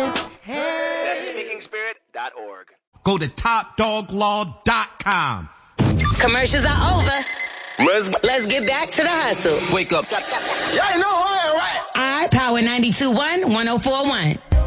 promise. Hey. Speakingspirit.org. Go to topdoglaw.com. Commercials are over. Let's get back to the hustle. Wake up. Y'all know who I am, right? I Power 92.1, 104.1.